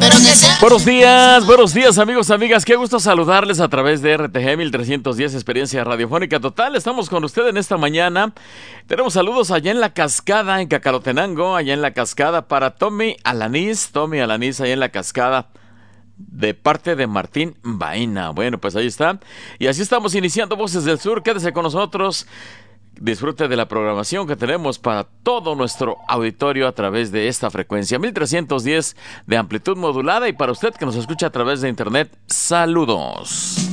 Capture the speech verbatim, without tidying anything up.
pero que sea. Buenos días, buenos días amigos, amigas, qué gusto saludarles a través de R T G mil trescientos diez, Experiencia Radiofónica Total. Estamos con usted en esta mañana. Tenemos saludos allá en La Cascada, en Cacalotenango, allá en La Cascada, para Tommy Alanís, Tommy Alanís, allá en La Cascada, de parte de Martín Baena. Bueno, pues ahí está. Y así estamos iniciando Voces del Sur. Quédese con nosotros. Disfrute de la programación que tenemos para todo nuestro auditorio a través de esta frecuencia mil trescientos diez de amplitud modulada, y para usted que nos escucha a través de internet, saludos.